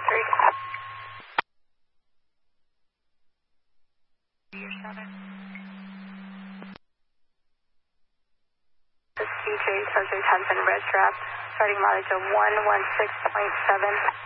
This CJ subject has been red draft, starting mileage of 116.7.